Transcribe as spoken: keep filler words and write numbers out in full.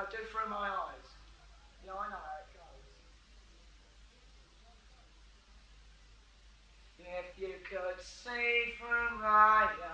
do through my eyes. Yeah, I know how it goes. If you could see through my